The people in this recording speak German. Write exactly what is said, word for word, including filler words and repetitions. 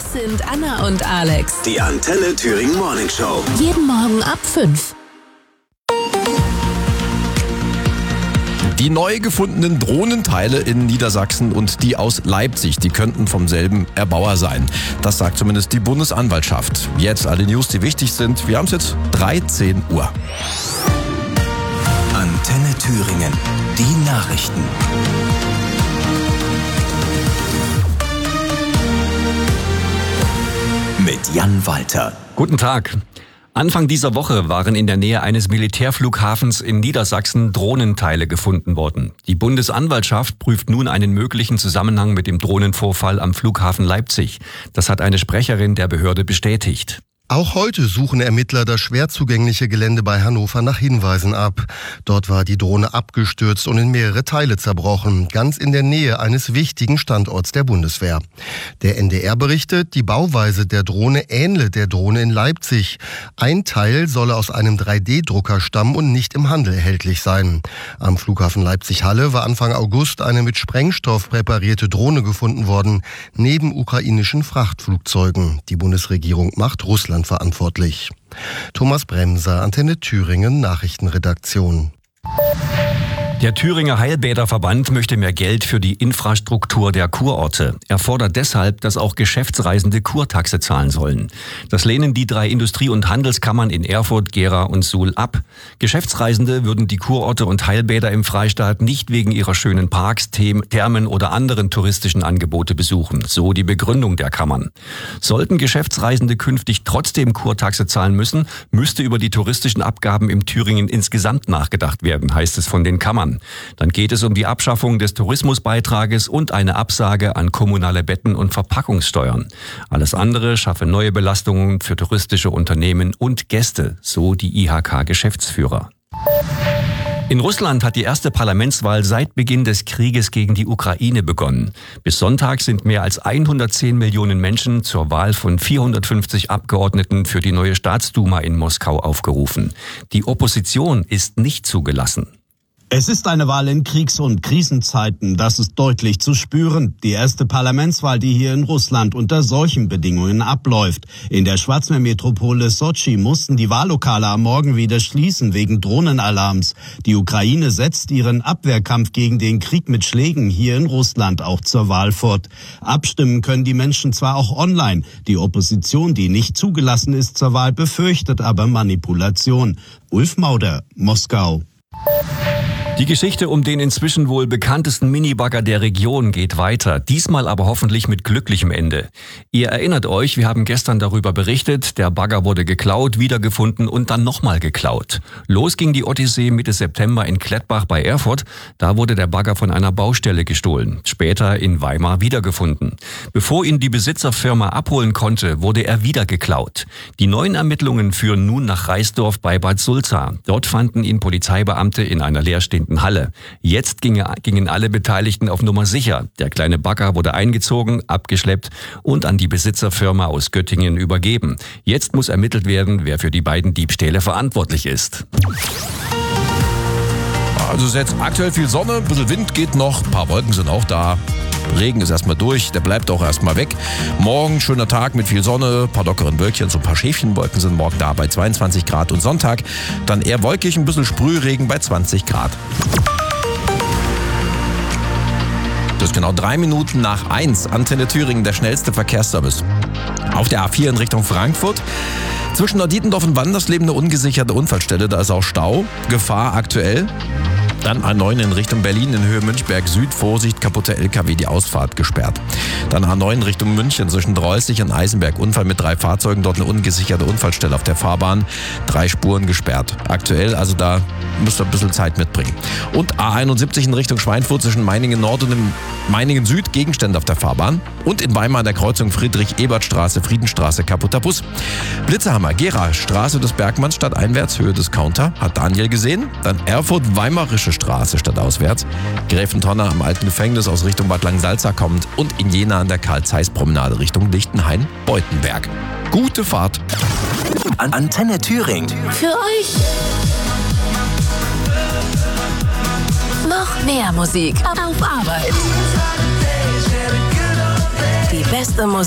Das sind Anna und Alex. Die Antenne Thüringen Morning Show. Jeden Morgen ab fünf. Die neu gefundenen Drohnenteile in Niedersachsen und die aus Leipzig, die könnten vom selben Erbauer sein. Das sagt zumindest die Bundesanwaltschaft. Jetzt alle News, die wichtig sind. Wir haben es jetzt dreizehn Uhr. Antenne Thüringen. Die Nachrichten. Mit Jan Walter. Guten Tag. Anfang dieser Woche waren in der Nähe eines Militärflughafens in Niedersachsen Drohnenteile gefunden worden. Die Bundesanwaltschaft prüft nun einen möglichen Zusammenhang mit dem Drohnenvorfall am Flughafen Leipzig. Das hat eine Sprecherin der Behörde bestätigt. Auch heute suchen Ermittler das schwer zugängliche Gelände bei Hannover nach Hinweisen ab. Dort war die Drohne abgestürzt und in mehrere Teile zerbrochen, ganz in der Nähe eines wichtigen Standorts der Bundeswehr. Der N D R berichtet, die Bauweise der Drohne ähnle der Drohne in Leipzig. Ein Teil solle aus einem drei D Drucker stammen und nicht im Handel erhältlich sein. Am Flughafen Leipzig-Halle war Anfang August eine mit Sprengstoff präparierte Drohne gefunden worden, neben ukrainischen Frachtflugzeugen. Die Bundesregierung macht Russland verantwortlich. Thomas Bremser, Antenne Thüringen, Nachrichtenredaktion. Der Thüringer Heilbäderverband möchte mehr Geld für die Infrastruktur der Kurorte. Er fordert deshalb, dass auch Geschäftsreisende Kurtaxe zahlen sollen. Das lehnen die drei Industrie- und Handelskammern in Erfurt, Gera und Suhl ab. Geschäftsreisende würden die Kurorte und Heilbäder im Freistaat nicht wegen ihrer schönen Parks, Thermen oder anderen touristischen Angebote besuchen. So die Begründung der Kammern. Sollten Geschäftsreisende künftig trotzdem Kurtaxe zahlen müssen, müsste über die touristischen Abgaben im Thüringen insgesamt nachgedacht werden, heißt es von den Kammern. Dann geht es um die Abschaffung des Tourismusbeitrages und eine Absage an kommunale Betten- und Verpackungssteuern. Alles andere schaffe neue Belastungen für touristische Unternehmen und Gäste, so die I H K-Geschäftsführer. In Russland hat die erste Parlamentswahl seit Beginn des Krieges gegen die Ukraine begonnen. Bis Sonntag sind mehr als hundertzehn Millionen Menschen zur Wahl von vierhundertfünfzig Abgeordneten für die neue Staatsduma in Moskau aufgerufen. Die Opposition ist nicht zugelassen. Es ist eine Wahl in Kriegs- und Krisenzeiten, das ist deutlich zu spüren. Die erste Parlamentswahl, die hier in Russland unter solchen Bedingungen abläuft. In der Schwarzmeermetropole Sotschi mussten die Wahllokale am Morgen wieder schließen wegen Drohnenalarms. Die Ukraine setzt ihren Abwehrkampf gegen den Krieg mit Schlägen hier in Russland auch zur Wahl fort. Abstimmen können die Menschen zwar auch online. Die Opposition, die nicht zugelassen ist zur Wahl, befürchtet aber Manipulation. Ulf Mauder, Moskau. Die Geschichte um den inzwischen wohl bekanntesten Minibagger der Region geht weiter, diesmal aber hoffentlich mit glücklichem Ende. Ihr erinnert euch, wir haben gestern darüber berichtet, der Bagger wurde geklaut, wiedergefunden und dann nochmal geklaut. Los ging die Odyssee Mitte September in Klettbach bei Erfurt, da wurde der Bagger von einer Baustelle gestohlen, später in Weimar wiedergefunden. Bevor ihn die Besitzerfirma abholen konnte, wurde er wieder geklaut. Die neuen Ermittlungen führen nun nach Reisdorf bei Bad Sulza. Dort fanden ihn Polizeibeamte in einer leerstehenden Halle. Jetzt ginge, gingen alle Beteiligten auf Nummer sicher. Der kleine Bagger wurde eingezogen, abgeschleppt und an die Besitzerfirma aus Göttingen übergeben. Jetzt muss ermittelt werden, wer für die beiden Diebstähle verantwortlich ist. Also es ist jetzt aktuell viel Sonne, ein bisschen Wind geht noch, ein paar Wolken sind auch da. Regen ist erstmal durch, der bleibt auch erstmal weg. Morgen schöner Tag mit viel Sonne, ein paar lockeren Wölkchen, so ein paar Schäfchenwolken sind morgen da bei zweiundzwanzig Grad. Und Sonntag dann eher wolkig, ein bisschen Sprühregen bei zwanzig Grad. Das ist genau drei Minuten nach eins. Antenne Thüringen, der schnellste Verkehrsservice. Auf der A vier in Richtung Frankfurt. Zwischen Norddietendorf und Wandersleben eine ungesicherte Unfallstelle, da ist auch Stau. Gefahr aktuell. Dann A neun in Richtung Berlin in Höhe Münchberg Süd. Vorsicht, kaputte L K W, die Ausfahrt gesperrt. Dann A neun Richtung München zwischen Dreußig und Eisenberg. Unfall mit drei Fahrzeugen, dort eine ungesicherte Unfallstelle auf der Fahrbahn. Drei Spuren gesperrt. Aktuell, also da müsst ihr ein bisschen Zeit mitbringen. Und A einundsiebzig in Richtung Schweinfurt zwischen Meiningen Nord und Meiningen Süd. Gegenstände auf der Fahrbahn. Und in Weimar an der Kreuzung Friedrich-Ebert-Straße, Friedenstraße, kaputter Bus. Blitzerhammer, Gera, Straße des Bergmanns stadteinwärts, Höhe des Counter. Hat Daniel gesehen. Dann Erfurt, Weimarische Straße stadtauswärts. Gräfentonner am alten Gefängnis aus Richtung Bad Langensalza kommt. Und in Jena an der Karl-Zeiss-Promenade Richtung Lichtenhain-Beutenberg. Gute Fahrt. Antenne Thüringen. Für euch. Noch mehr Musik auf Arbeit. Die beste Musik.